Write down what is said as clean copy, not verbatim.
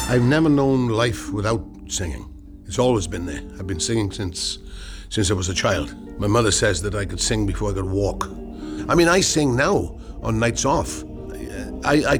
I've never known life without singing. It's always been there. I've been singing since I was a child. My mother says that I could sing before I could walk. I mean, I sing now on nights off. I